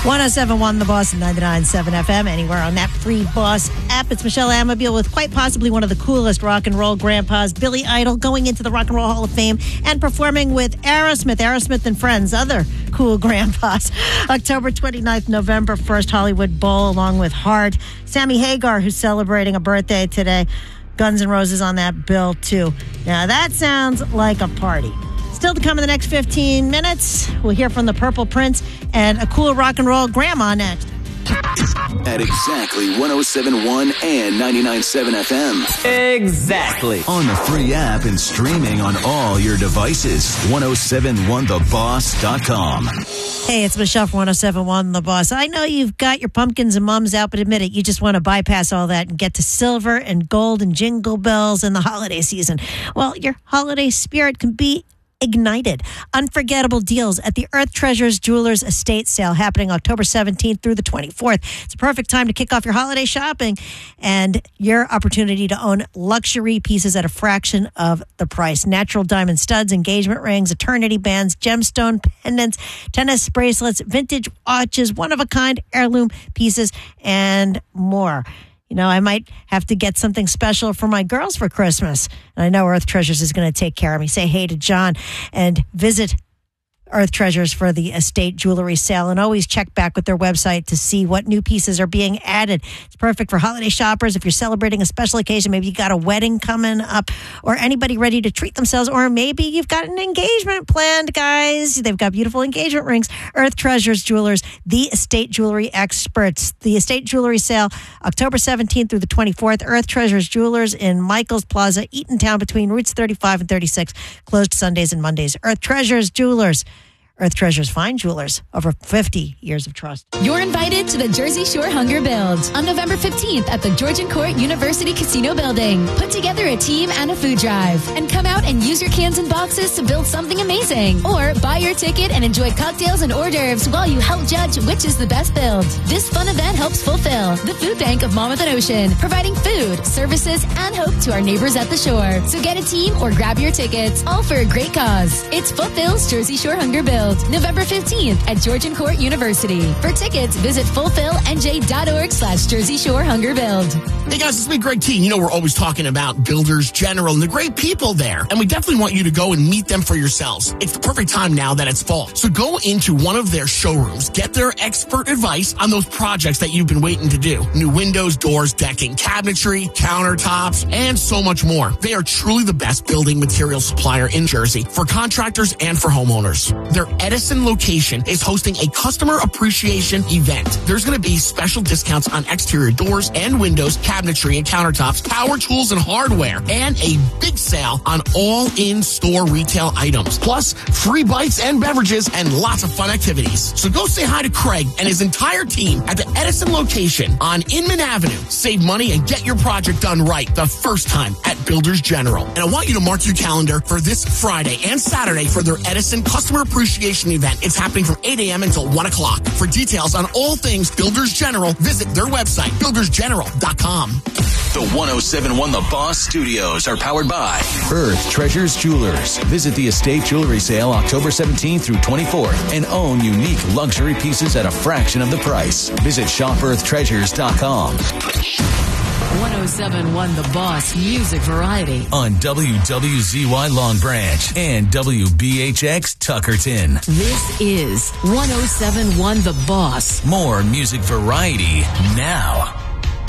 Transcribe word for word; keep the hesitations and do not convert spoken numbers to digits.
one oh seven point one The Boss and ninety-nine point seven F M. Anywhere on that free Boss app. It's Michelle Amabile with quite possibly one of the coolest rock and roll grandpas, Billy Idol, going into the Rock and Roll Hall of Fame and performing with Aerosmith, Aerosmith and Friends, other cool grandpas. October twenty-ninth, November first, Hollywood Bowl, along with Heart. Sammy Hagar, who's celebrating a birthday today. Guns N' Roses on that bill, too. Now, that sounds like a party. Still to come in the next fifteen minutes, we'll hear from the Purple Prince and a cool rock and roll grandma next. At exactly one oh seven point one and ninety-nine point seven F M. Exactly. On the free app and streaming on all your devices. ten seventy-one the boss dot com. Hey, it's Michelle from ten seventy-one The Boss. I know you've got your pumpkins and mums out, but admit it, you just want to bypass all that and get to silver and gold and jingle bells in the holiday season. Well, your holiday spirit can be ignited. Unforgettable deals at the Earth Treasures Jewelers Estate Sale happening October seventeenth through the twenty-fourth. It's a perfect time to kick off your holiday shopping and your opportunity to own luxury pieces at a fraction of the price. Natural diamond studs, engagement rings, eternity bands, gemstone pendants, tennis bracelets, vintage watches, one-of-a-kind heirloom pieces, and more. You know, I might have to get something special for my girls for Christmas. And I know Earth Treasures is going to take care of me. Say hey to John and visit Earth Treasures for the estate jewelry sale, and always check back with their website to see what new pieces are being added. It's perfect for holiday shoppers. If you're celebrating a special occasion, maybe you got a wedding coming up or anybody ready to treat themselves, or maybe you've got an engagement planned, guys. They've got beautiful engagement rings. Earth Treasures Jewelers, the estate jewelry experts. The estate jewelry sale, October seventeenth through the twenty-fourth. Earth Treasures Jewelers in Michaels Plaza, Eatontown, between routes thirty-five and thirty-six. Closed Sundays and Mondays. Earth Treasures Jewelers. Earth Treasures Fine Jewelers, over fifty years of trust. You're invited to the Jersey Shore Hunger Build on November fifteenth at the Georgian Court University Casino Building. Put together a team and a food drive and come out and use your cans and boxes to build something amazing. Or buy your ticket and enjoy cocktails and hors d'oeuvres while you help judge which is the best build. This fun event helps fulfill the Food Bank of Monmouth and Ocean, providing food, services, and hope to our neighbors at the shore. So get a team or grab your tickets, all for a great cause. It's Fulfill's Jersey Shore Hunger Build. November fifteenth at Georgian Court University. For tickets, visit fulfillnj.org slash Jersey Shore Hunger Build. Hey guys, it's me, Greg T. You know, we're always talking about Builders General and the great people there. And we definitely want you to go and meet them for yourselves. It's the perfect time now that it's fall. So go into one of their showrooms, get their expert advice on those projects that you've been waiting to do. New windows, doors, decking, cabinetry, countertops, and so much more. They are truly the best building material supplier in Jersey for contractors and for homeowners. Their Edison location is hosting a customer appreciation event. There's going to be special discounts on exterior doors and windows, cabinetry and countertops, power tools and hardware, and a big sale on all in-store retail items. Plus, free bites and beverages and lots of fun activities. So go say hi to Craig and his entire team at the Edison location on Inman Avenue. Save money and get your project done right the first time at Builders General. And I want you to mark your calendar for this Friday and Saturday for their Edison Customer Appreciation event. It's happening from eight a.m. until one o'clock. For details on all things Builders General, visit their website, builders general dot com. The ten seventy-one The Boss Studios are powered by Earth Treasures Jewelers. Visit the estate jewelry sale October seventeenth through twenty-fourth and own unique luxury pieces at a fraction of the price. Visit shop earth treasures dot com. ten seventy-one The Boss Music Variety On W W Z Y Long Branch and W B H X Tuckerton. This is ten seventy-one The Boss. More music variety now.